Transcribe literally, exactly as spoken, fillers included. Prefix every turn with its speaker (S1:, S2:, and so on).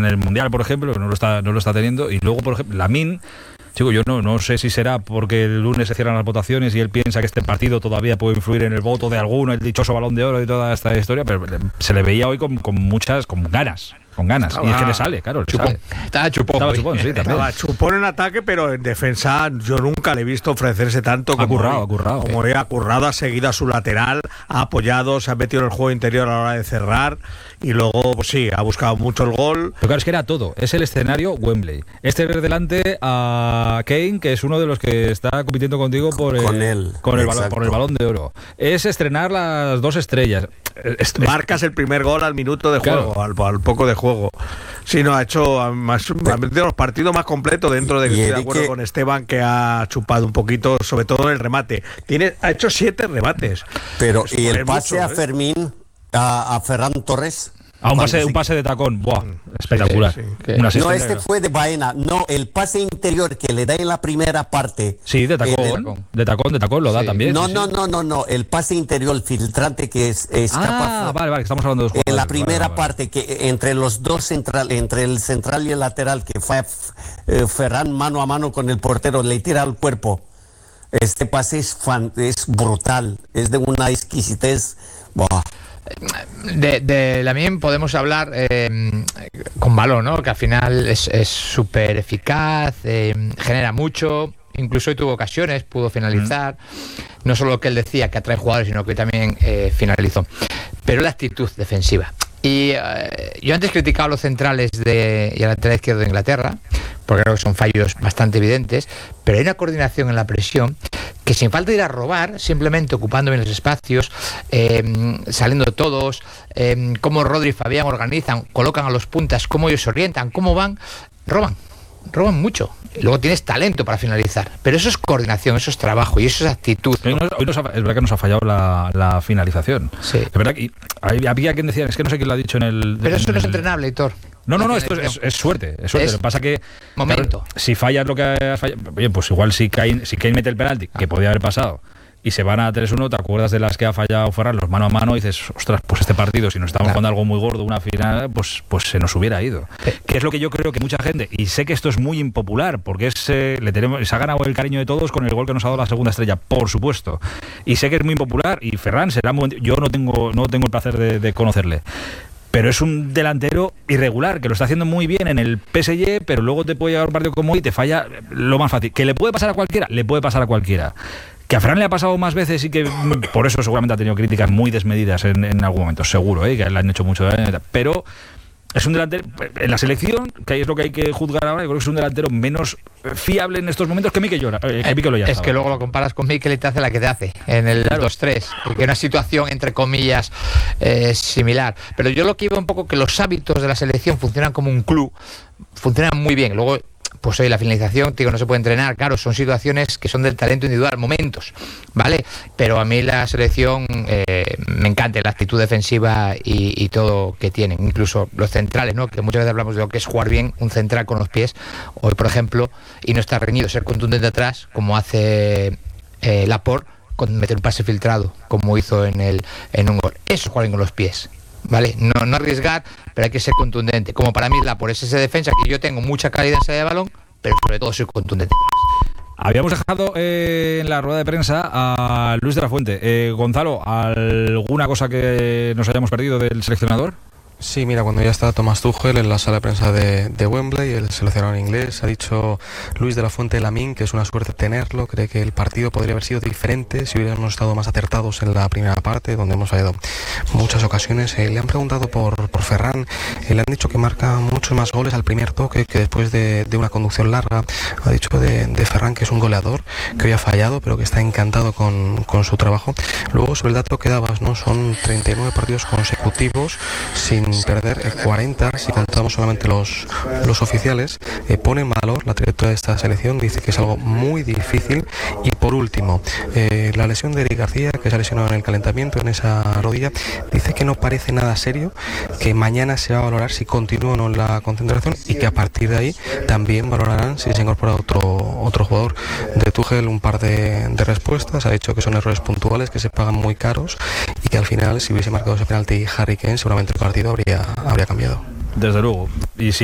S1: en el Mundial, por ejemplo, no lo está, no lo está teniendo. Y luego, por ejemplo, Lamine, chico, yo no, no sé si será porque el lunes se cierran las votaciones y él piensa que este partido todavía puede influir en el voto de alguno, el dichoso Balón de Oro y toda esta historia, pero se le veía hoy con, con muchas, con ganas. Con ganas, estaba, y es que le sale, claro, le
S2: chupón.
S1: sale.
S2: Estaba chupón.
S1: Estaba chupón, sí, también.
S3: Estaba chupón en ataque, pero en defensa yo nunca le he visto ofrecerse tanto.
S1: Ha
S3: como
S1: currado,
S3: hoy.
S1: ha currado.
S3: Como hoy ha currado, ha seguido a su lateral, ha apoyado, se ha metido en el juego interior a la hora de cerrar y luego, pues sí, ha buscado mucho el gol.
S1: Pero claro, es que era todo. Es el escenario Wembley. Es tener delante a Kane, que es uno de los que está compitiendo contigo por el,
S4: con él,
S1: con el balón, por el Balón de Oro. Es estrenar las dos estrellas. Es,
S3: Marcas el primer gol al minuto de juego, claro. al, al poco de juego. Sí, no, ha hecho más, ha metido los partidos más completos dentro de que estoy de acuerdo que... con Esteban, que ha chupado un poquito, sobre todo en el remate. Tiene, ha hecho siete remates.
S4: Pero,
S3: Eso
S4: y el pase
S3: mucho,
S4: a
S3: ¿eh?
S4: Fermín, a, a Ferran Torres.
S1: A un pase, un pase de tacón, ¡buah! Espectacular.
S4: Sí, sí. Una no, este fue de Baena. No, el pase interior que le da en la primera parte.
S1: Sí, de tacón. Eh, de tacón, de tacón lo da sí. también.
S4: No,
S1: sí,
S4: no,
S1: sí.
S4: no, no, no. El pase interior, el filtrante que es, escapa.
S1: Ah, vale, vale, estamos hablando de dos
S4: En la primera
S1: vale, vale.
S4: parte, que entre los dos central, entre el central y el lateral, que fue eh, Ferran mano a mano con el portero, le tira al cuerpo. Este pase es, fan, es brutal, es de una exquisitez. Buah.
S2: De, de Lamine podemos hablar eh, con valor, ¿no? Que al final es súper eficaz, eh, genera mucho, incluso hoy tuvo ocasiones, pudo finalizar. Mm. No solo lo que él decía, que atrae jugadores, sino que también eh, finalizó. Pero la actitud defensiva. Y eh, yo antes criticaba a los centrales de, y al lateral izquierdo de Inglaterra, porque creo que son fallos bastante evidentes, pero hay una coordinación en la presión que sin falta de ir a robar, simplemente ocupando bien los espacios, eh, saliendo todos, eh, cómo Rodri y Fabián organizan, colocan a los puntas, cómo ellos se orientan, cómo van, roban, roban mucho. Y luego tienes talento para finalizar, pero eso es coordinación, eso es trabajo y eso es actitud, ¿no?
S1: Hoy nos, hoy nos ha, es verdad que nos ha fallado la, la finalización.
S2: Sí.
S1: Es verdad que hay, había quien decía, es que no sé quién lo ha dicho en el...
S2: Pero
S1: en
S2: eso no
S1: el,
S2: es entrenable, Héctor.
S1: No, no, no, esto es, es suerte, es suerte.
S2: Es
S1: Lo que pasa que
S2: momento.
S1: Claro, si fallas lo que has fallado, bien, pues igual si Kane, si Kane mete el penalti, que podía haber pasado, y se van a tres uno, te acuerdas de las que ha fallado Ferran, los mano a mano, y dices, ostras, pues este partido, si nos estamos jugando algo muy gordo, una final, pues, pues se nos hubiera ido. Sí. Que es lo que yo creo que mucha gente, y sé que esto es muy impopular, porque es, eh, le tenemos, se ha ganado el cariño de todos con el gol que nos ha dado la segunda estrella, por supuesto. Y sé que es muy impopular, y Ferran será muy, yo no tengo, no tengo el placer de, de conocerle. Pero es un delantero irregular, que lo está haciendo muy bien en el P S G, pero luego te puede llegar un partido como hoy y te falla lo más fácil. ¿Que le puede pasar a cualquiera? Le puede pasar a cualquiera. Que a Fran le ha pasado más veces y que por eso seguramente ha tenido críticas muy desmedidas en, en algún momento, seguro, ¿eh? Que le han hecho mucho daño. Pero es un delantero, en la selección, que es lo que hay que juzgar ahora, yo creo que es un delantero menos fiable en estos momentos que Mikel Llora, eh, que Mikel Oyarzabal.
S2: Es que luego lo comparas con Mikel y te hace la que te hace en el claro. dos tres, que una situación entre comillas eh, similar. Pero yo lo que iba un poco que los hábitos de la selección funcionan como un club, funcionan muy bien. Luego pues hoy la finalización, digo, no se puede entrenar, claro, son situaciones que son del talento individual, momentos, ¿vale? Pero a mí la selección eh, me encanta la actitud defensiva y, y todo que tienen, incluso los centrales, ¿no? Que muchas veces hablamos de lo que es jugar bien un central con los pies, hoy por ejemplo, y no está reñido, ser contundente atrás, como hace eh, Laporte, con meter un pase filtrado, como hizo en, el, en un gol. Eso es jugar bien con los pies. ¿Vale? No, no arriesgar, pero hay que ser contundente. Como para mí, la por esa defensa, que yo tengo mucha calidad en salida de balón, pero sobre todo soy contundente.
S1: Habíamos dejado eh, en la rueda de prensa a Luis de la Fuente. Eh, Gonzalo, ¿alguna cosa que nos hayamos perdido del seleccionador?
S5: Sí, mira, cuando ya está Thomas Tuchel en la sala de prensa de, de Wembley, el seleccionador inglés, ha dicho Luis de la Fuente Lamine que es una suerte tenerlo, cree que el partido podría haber sido diferente si hubiéramos estado más acertados en la primera parte, donde hemos fallado muchas ocasiones. Eh, le han preguntado por, por Ferran, eh, le han dicho que marca muchos más goles al primer toque que después de, de una conducción larga. Ha dicho de, de Ferran que es un goleador, que hoy ha fallado, pero que está encantado con, con su trabajo. Luego, sobre el dato que dabas, ¿no? Son treinta y nueve partidos consecutivos sin perder, eh, cuarenta si contamos solamente los, los oficiales. Eh, pone en valor la trayectoria de esta selección, dice que es algo muy difícil. Y por último, eh, la lesión de Eric García, que se ha lesionado en el calentamiento en esa rodilla, dice que no parece nada serio, que mañana se va a valorar si continúa o no en la concentración y que a partir de ahí también valorarán si se incorpora otro, otro jugador. De Tuchel un par de, de respuestas, ha dicho que son errores puntuales que se pagan muy caros y que al final si hubiese marcado ese penalti Harry Kane seguramente el partido habría, habría cambiado.
S1: Desde luego. Y si